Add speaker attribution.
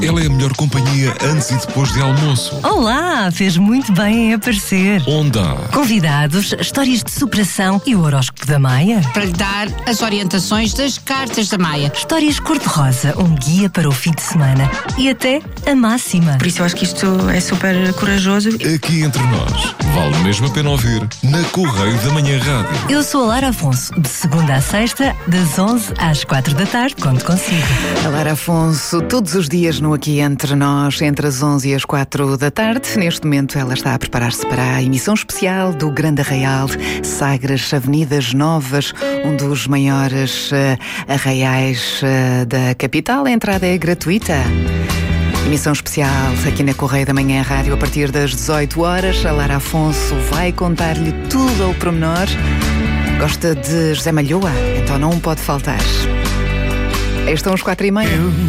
Speaker 1: Ela é a melhor companhia antes e depois de almoço.
Speaker 2: Olá, fez muito bem em aparecer.
Speaker 1: Onde há?
Speaker 2: Convidados, histórias de superação e o horóscopo da Maia.
Speaker 3: Para lhe dar as orientações das cartas da Maia.
Speaker 2: Histórias cor-de-rosa, um guia para o fim de semana. E até a máxima.
Speaker 4: Por isso eu acho que isto é super corajoso.
Speaker 1: Aqui entre nós. Vale mesmo a pena ouvir na Correio da Manhã Rádio.
Speaker 2: Eu sou a Lara Afonso, de segunda à sexta, das 11 às 4 da tarde, quando consigo.
Speaker 5: A Lara Afonso, todos os dias no Aqui Entre Nós, entre as 11 e as 4 da tarde. Neste momento ela está a preparar-se para a emissão especial do Grande Arraial, Sagres Avenidas Novas, um dos maiores arraiais da capital. A entrada é gratuita. Emissão especial aqui na Correio da Manhã Rádio a partir das 18 horas. A Lara Afonso vai contar-lhe tudo ao pormenor. Gosta de José Malhoa? Então não pode faltar. Estão os 4h30.